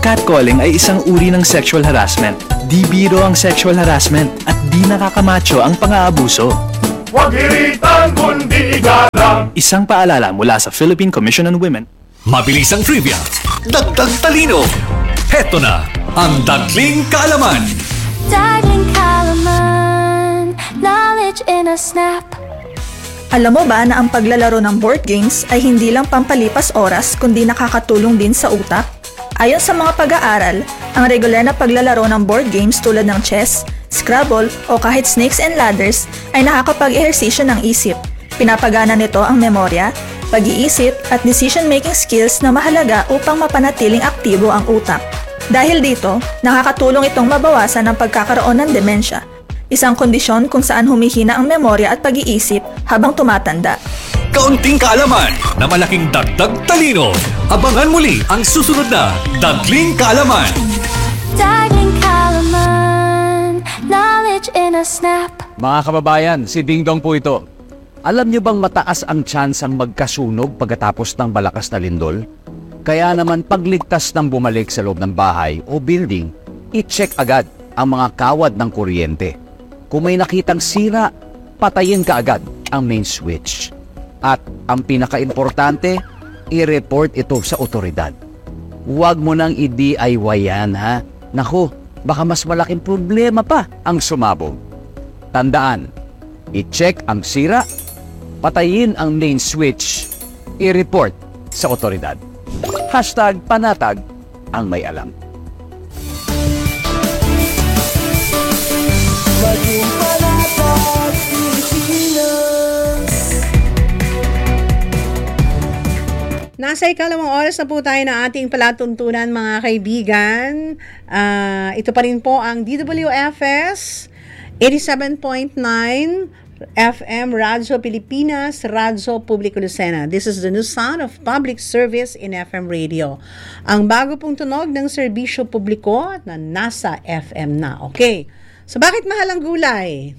Catcalling ay isang uri ng sexual harassment. Di biro ang sexual harassment at di nakakamacho ang pang-aabuso. Huwag iritan kundi igalang. Isang paalala mula sa Philippine Commission on Women. Mabilisang trivia, dagdag talino. Heto na ang Dagling Kaalaman. Dagling Kaalaman, knowledge in a snap. Alam mo ba na ang paglalaro ng board games ay hindi lang pampalipas oras kundi nakakatulong din sa utak? Ayon sa mga pag-aaral, ang regular na paglalaro ng board games tulad ng chess, Scrabble o kahit Snakes and Ladders ay nakakapag-ehersisyo ng isip. Pinapagana nito ang memorya, pag-iisip at decision-making skills na mahalaga upang mapanatiling aktibo ang utak. Dahil dito, nakakatulong itong mabawasan ang pagkakaroon ng demensya, isang kondisyon kung saan humihina ang memorya at pag-iisip habang tumatanda. Kaunting kaalaman na malaking dagdag talino. Abangan muli ang susunod na Dagling Kaalaman. Dagling Kaalaman, knowledge in a snap. Mga kababayan, si Ding Dong po ito. Alam niyo bang mataas ang tsansang magkasunog pagkatapos ng malakas na lindol? Kaya naman pagligtas ng bumalik sa loob ng bahay o building, i-check agad ang mga kawad ng kuryente. Kung may nakitang sira, patayin ka agad ang main switch. At ang pinaka-importante, i-report ito sa otoridad. Huwag mo nang i-DIY yan, ha? Naku, baka mas malaking problema pa ang sumabog. Tandaan, i-check ang sira, patayin ang main switch, i-report sa otoridad. #panatag ang may alam. Maging panatag Pilipinas. Nasa ikalawang oras na po tayo ng ating palatuntunan, mga kaibigan. Ito pa rin po ang DWFS 87.9 FM Radyo Pilipinas, Radyo Publiko Lucena. This is the new sound of public service in FM radio. Ang bago pong tunog ng serbisyo publiko na nasa FM na. Okay. So bakit mahal ang gulay?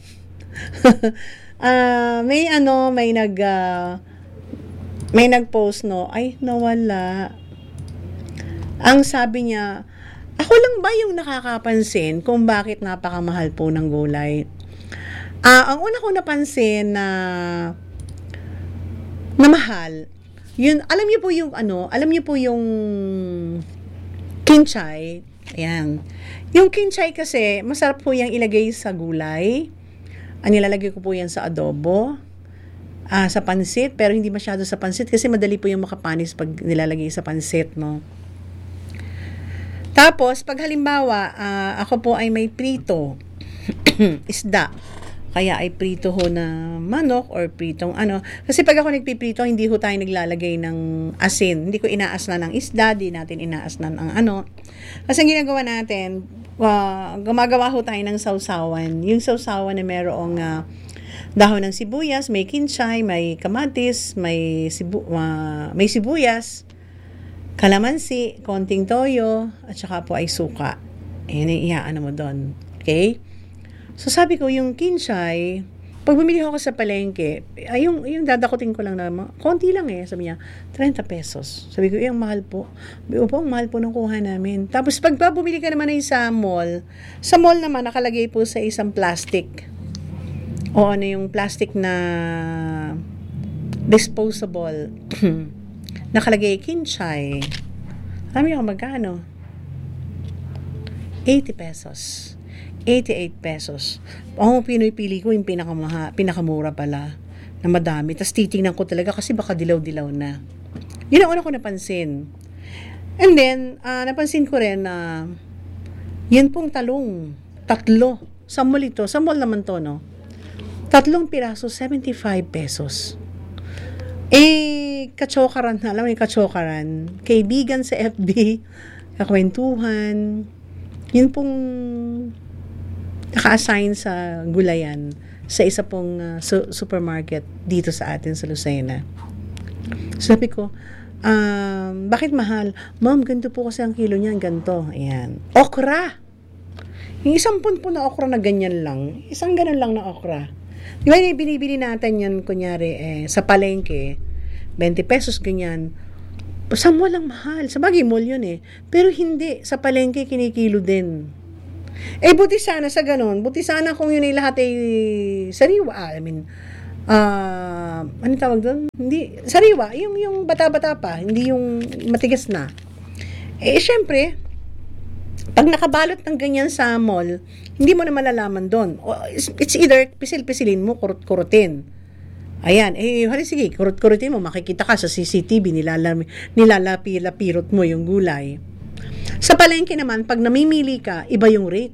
May nag-post, no? Ay, nawala. Ang sabi niya, ako lang ba yung nakakapansin kung bakit napakamahal po ng gulay? Ang una ko napansin na mahal, yun, alam niyo po yung kinchay. Ayan. Yung kinchay kasi, masarap po yung ilagay sa gulay. Nilalagay ko po yan sa adobo. Sa pansit, pero hindi masyado sa pansit kasi madali po yung makapanis pag nilalagay sa pansit, no? Tapos, pag halimbawa, ako po ay may prito, isda, kaya ay prito ho na manok or pritong ano. Kasi pag ako nagpiprito, hindi ho tayo naglalagay ng asin. Hindi ko inaasnan ng isda, di natin inaasnan ng ano. Kasi ang ginagawa natin, gumagawa ho tayo ng sausawan. Yung sausawan na merong dahon ng sibuyas, may kinchay, may kamatis, may sibuyas, kalamansi, konting toyo, at saka po ay suka. Ayan, ihaan mo doon. Okay? So sabi ko, yung kinchay, pag bumili ako sa palengke, yung dadakutin ko lang na, konti lang sabi niya, 30 pesos. Sabi ko, ang mahal po. Ang mahal po ng kuha namin. Tapos pag bumili ka naman sa mall naman, nakalagay po sa isang plastic. O yung plastic na disposable. Nakalagay kinchay. Alam niyo kung magkano? 80 pesos. 88 pesos. Ang pinipili ko yung pinakamura pala na madami. Tapos titingnan ko talaga kasi baka dilaw-dilaw na. Yun ang una ko napansin. And then, napansin ko rin na yun pong talong. 3. Sa mall ito. Sa mall naman to, no? 3 piraso, 75 pesos. Kachokaran na. Alam mo yung kachokaran. Kaibigan sa FB. Kakwentuhan. Yun pong naka-assign sa gulayan sa isa pong supermarket dito sa atin sa Lucena. Sabi ko, bakit mahal? Ma'am, ganito po kasi ang kilo niyan, ganito. Ayan. Okra! Yung 10 po na okra na ganyan lang. Isang ganun lang na okra. Di ba, binibili natin yan, kunyari, sa palengke, 20 pesos ganyan. Sa mall lang mahal. Sa bagay, mall yun eh. Pero hindi. Sa palengke, kinikilo din. Buti sana sa ganun. Buti sana kung yun ay lahat ay sariwa. Ano tawag doon? Hindi, sariwa. Yung bata-bata pa. Hindi yung matigas na. Syempre, pag nakabalot ng ganyan sa mall, hindi mo na malalaman doon. It's either pisil-pisilin mo, kurut-kurutin. Ayan, sige, kurut-kurutin mo, makikita ka sa CCTV, nilalapirot mo yung gulay. Sa palengke naman, pag namimili ka, iba yung rate.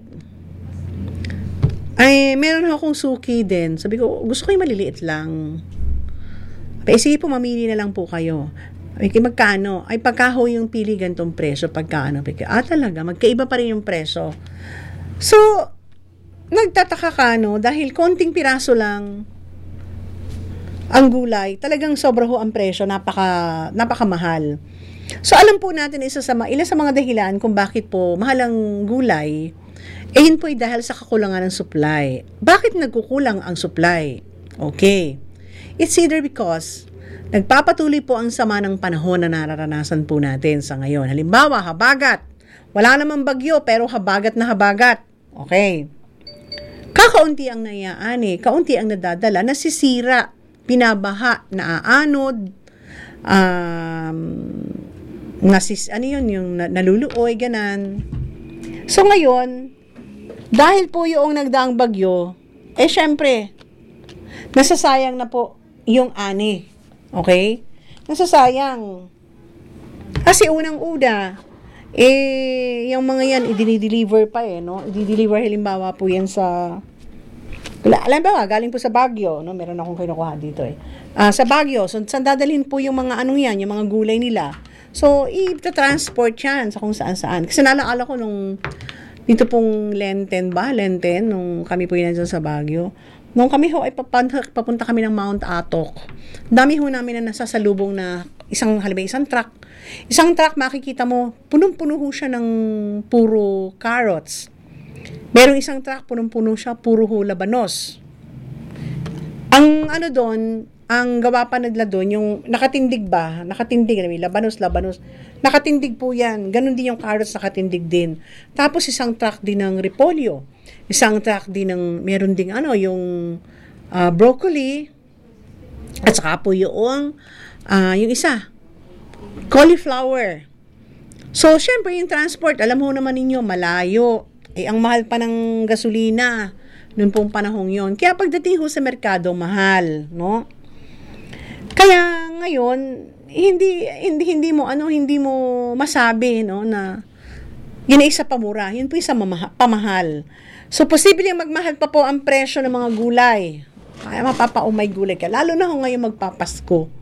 Meron akong suki din. Sabi ko, gusto ko yung maliliit lang. Sige po, mamili na lang po kayo. Magkano? Pagkaho yung pili gantong presyo, pagkano? Talaga, magkaiba pa rin yung presyo. So, nagtataka ka, no? Dahil konting piraso lang ang gulay, talagang sobra ho ang presyo, napakamahal. So, alam po natin ilan sa mga dahilan kung bakit po mahal ang gulay, yun po ay dahil sa kakulangan ng supply. Bakit nagkukulang ang supply? Okay. It's either because nagpapatuloy po ang sama ng panahon na nararanasan po natin sa ngayon. Halimbawa, habagat. Wala namang bagyo, pero habagat na habagat. Okay. Kakaunti ang naiyaani, kaunti ang nadadala, nasisira, pinabaha, naaanod, yung naluluoy, ganan. So ngayon, dahil po yung nagdaang bagyo, syempre, nasasayang na po yung ani. Okay? Nasasayang. Kasi unang-una, yung mga yan, i-deliver pa no? I-deliver, halimbawa po yan sa... Alam ba, galing po sa Baguio, no? Meron akong kinukuha dito sa Baguio, so saan dadalhin po yung mga yung mga gulay nila. So, i-transport yan sa kung saan-saan. Kasi naalala ko dito pong Lenten, nung kami po yan dyan sa Baguio. Nung kami ay papunta kami ng Mount Atok. Dami ho namin na nasasalubong na isang truck. Isang truck, makikita mo, punong-puno ho siya ng puro carrots. Merong isang truck, punong-puno siya, puro ho labanos. Ang doon, ang gawa pa nila doon, yung nakatindig, may labanos. Nakatindig po yan. Ganon din yung carrots, nakatindig din. Tapos isang truck din ng repolyo. Isang truck din meron ding yung broccoli. At saka po yung isa, cauliflower. So, syempre yung transport, alam mo naman ninyo, malayo. Ang mahal pa ng gasolina noon pong panahong yon. Kaya pagdating ho sa merkado, mahal, no? Kaya ngayon, hindi mo masabi, no, na yun ay isa pamura, yun po isa pamahal. So posible magmahal pa po ang presyo ng mga gulay. Kaya mapapaumay gulay ka, lalo na ho ngayon magpapasko.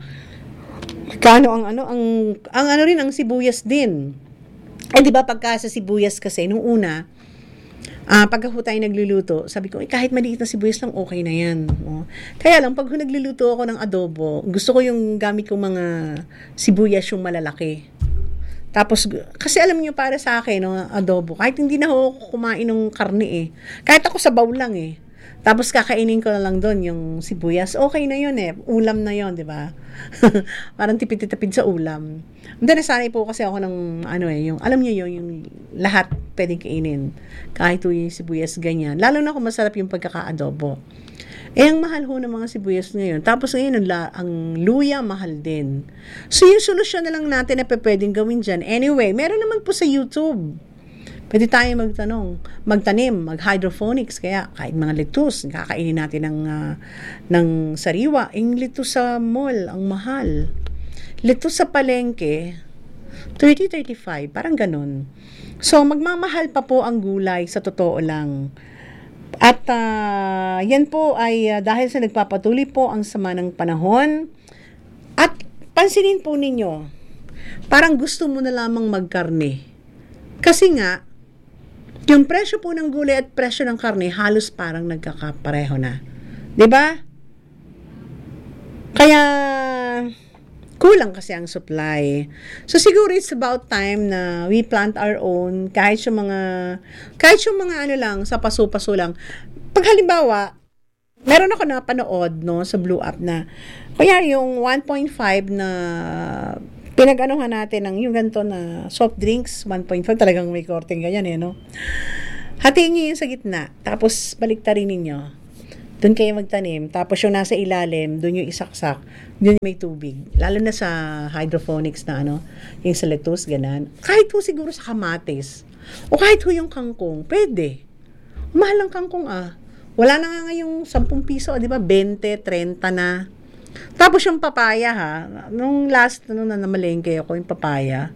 Magkano ang sibuyas din. Di ba pagka sa sibuyas kasi nung una, pagka tayo nagluluto, sabi ko, kahit maliit na sibuyas lang, okay na yan. No? Kaya lang, pag nagluluto ako ng adobo, gusto ko yung gamit kong mga sibuyas yung malalaki. Tapos, kasi alam niyo para sa akin, no, adobo, kahit hindi na ako kumain ng karne kahit ako sabaw lang tapos kakainin ko na lang doon yung sibuyas, okay na yun ulam na yun, di ba? Parang tipid-tipid sa ulam. Then nasanay po kasi ako ng yung alam niyo yung lahat pwedeng kainin. Kahit yung sibuyas ganyan. Lalo na kung masarap yung pagkaka-adobo. Ang mahal ho ng mga sibuyas ngayon. Tapos ngayon ang luya mahal din. So yung solusyon na lang natin na pwedeng gawin dyan. Anyway, meron naman po sa YouTube. Pwede tayo magtanim, mag-hydroponics, kaya kahit mga lettuce, kakainin natin ng sariwa. Yung lettuce sa mall, ang mahal. Lettuce sa palengke, 30-35, parang ganun. So, magmamahal pa po ang gulay, sa totoo lang. At yan po ay dahil sa nagpapatuloy po ang sama ng panahon. At pansinin po ninyo, parang gusto mo na lamang magkarne. Kasi nga, yung presyo po ng gulay at presyo ng karne halos parang nagkakapareho na. 'Di ba? Kaya kulang kasi ang supply. So siguro it's about time na we plant our own kahit yung mga lang sa paso-paso lang. Pag halimbawa, meron ako napanood sa Blue App na kaya yung 1.5 na Pinag-anuhan natin ng yung ganito na soft drinks, 1.5, talagang may korteng ganyan no? Hatiin nyo yun sa gitna, tapos baliktarin ninyo. Doon kayo magtanim, tapos yung nasa ilalim, doon yung isaksak, doon may tubig. Lalo na sa hydroponics na yung sa lettuce, ganan. Kahit po siguro sa kamatis, o kahit po yung kangkong, pwede. Mahal ang kangkong Wala na nga ngayong 10 piso, di ba? 20, 30 na. Tapos yung papaya nung last na namalengke ako, yung papaya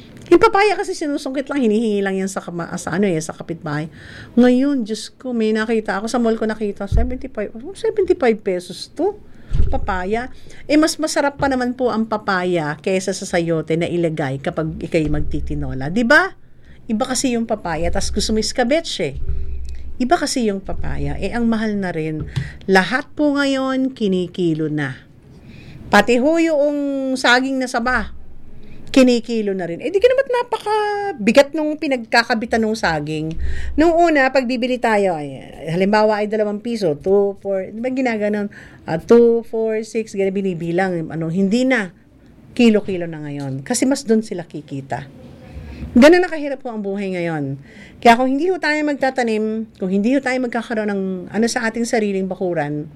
kasi sinusungkit lang, hinihingi lang yan sa kapitbahay. Ngayon, Diyos ko, may nakita ako, sa mall ko nakita, 75 pesos to, papaya. Mas masarap pa naman po ang papaya kaysa sa sayote na ilagay kapag ikay magtitinola. Diba? Iba kasi yung papaya, tas gusto mo iskabetche. Iba kasi yung papaya. Ang mahal na rin. Lahat po ngayon, kinikilo na. Pati ho yung saging na saba, kinikilo na rin. Di ka naman napakabigat nung pinagkakabitan ng saging. Nung una, pag bibili tayo, halimbawa ay 2 piso, 2, 4, di ba ginaganon? 2, 4, 6, ganyan binibilang. Hindi na. Kilo-kilo na ngayon. Kasi mas doon sila kikita. Ganun nakahirap po ang buhay ngayon. Kaya kung hindi ho tayo magtatanim, kung hindi ho tayo magkakaroon ng sa ating sariling bakuran,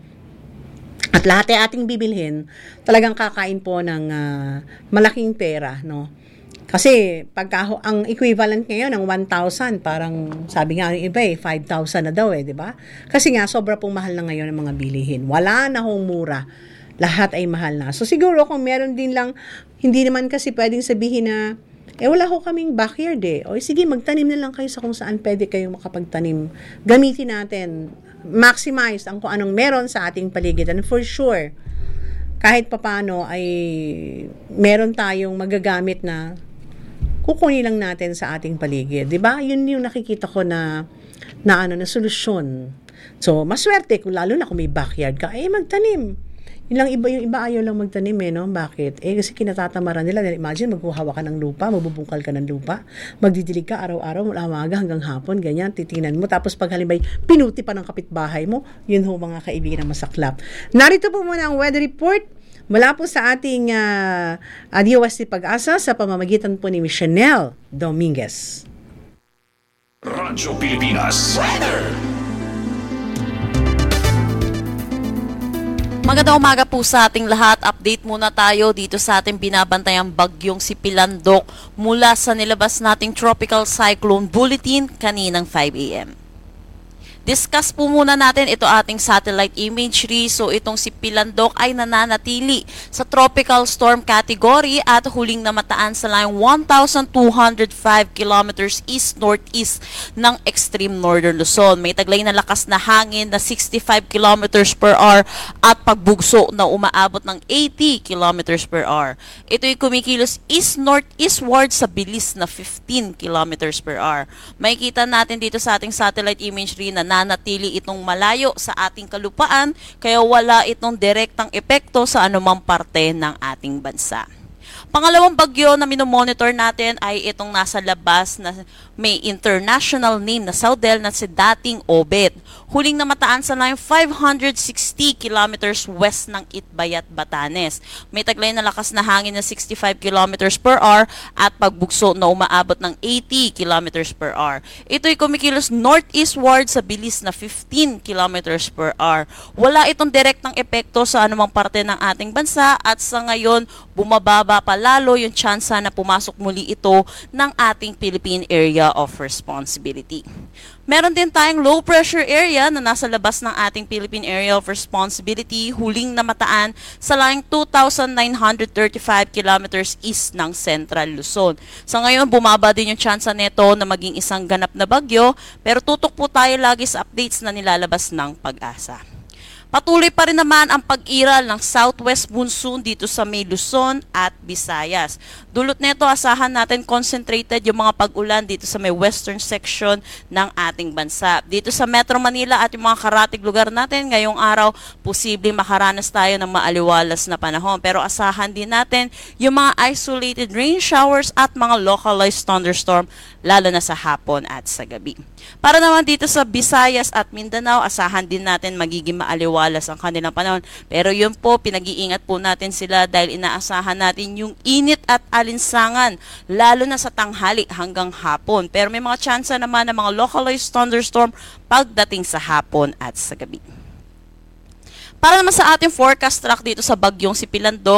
at lahat ay ating bibilhin, talagang kakain po ng malaking pera, no? Kasi pagka ang equivalent ngayon ng 1,000, parang sabi nga ng iba 5,000 na daw di ba? Kasi nga sobra pong mahal na ngayon ang mga bilihin. Wala na hong mura. Lahat ay mahal na. So siguro kung meron din lang, hindi naman kasi pwedeng sabihin na wala ho kaming backyard O sige, magtanim na lang kayo sa kung saan pwede kayong makapagtanim. Gamitin natin, maximize ang kung anong meron sa ating paligid. And for sure, kahit papano ay meron tayong magagamit na kukunin lang natin sa ating paligid. Diba? Yun yung nakikita ko na solusyon. So, maswerte kung lalo na kung may backyard ka, magtanim. Yung iba ayaw lang magtanim no? Bakit? Kasi kinatatamaran nila. Imagine, magkuhawa ka ng lupa, magbubungkal ka ng lupa, magdidilig ka araw-araw, mula umaga hanggang hapon, ganyan, titinan mo. Tapos pag halimbawa, pinuti pa ng kapitbahay mo, yun ho mga kaibigan na masaklap. Narito po muna ang weather report mula po sa ating DOST Pag-asa sa pamamagitan po ni Michelle Dominguez. Radyo Pilipinas Weather. Magandang umaga po sa ating lahat. Update muna tayo dito sa ating binabantayang bagyong si Pilandok mula sa nilabas nating Tropical Cyclone Bulletin kaninang 5 a.m. Discuss po muna natin ito ating satellite imagery. So itong si Pilandok ay nananatili sa tropical storm category at huling namataan sa line 1,205 kilometers east-northeast ng extreme northern Luzon. May taglay na lakas na hangin na 65 kilometers per hour at pagbugso na umaabot ng 80 kilometers per hour. Ito'y kumikilos east-northeastward sa bilis na 15 kilometers per hour. Makikita natin dito sa ating satellite imagery na nanatili itong malayo sa ating kalupaan kaya wala itong direktang epekto sa anumang parte ng ating bansa. Pangalawang bagyo na minomonitor natin ay itong nasa labas na may international name na Saudel na si dating Obet. Huling namataan sa line 560 kilometers west ng Itbayat, Batanes. May taglay na lakas na hangin na 65 kilometers per hour at pagbugso na umaabot ng 80 kilometers per hour. Ito'y kumikilos northeastward sa bilis na 15 kilometers per hour. Wala itong direktang epekto sa anumang parte ng ating bansa at sa ngayon bumababa pa lalo yung tsansa na pumasok muli ito ng ating Philippine Area of Responsibility. Meron din tayong low pressure area na nasa labas ng ating Philippine Area of Responsibility, huling namataan sa layong 2,935 kilometers east ng Central Luzon. Sa ngayon, bumaba din yung tsansa nito na maging isang ganap na bagyo, pero tutok po tayo lagi sa updates na nilalabas ng Pag-asa. Patuloy pa rin naman ang pag-iral ng southwest monsoon dito sa may Luzon at Visayas. Dulot nito, asahan natin concentrated yung mga pag-ulan dito sa may western section ng ating bansa. Dito sa Metro Manila at yung mga karatig lugar natin, ngayong araw, posibleng makaranas tayo ng maaliwalas na panahon. Pero asahan din natin yung mga isolated rain showers at mga localized thunderstorm, lalo na sa hapon at sa gabi. Para naman dito sa Visayas at Mindanao, asahan din natin magiging maaliwalas maaliwalas ang kanilang panahon. Pero yun po, pinag-iingat po natin sila dahil inaasahan natin yung init at alinsangan, lalo na sa tanghali hanggang hapon. Pero may mga tsansa naman ng mga localized thunderstorm pagdating sa hapon at sa gabi. Para naman sa ating forecast track dito sa bagyong si Pilandok,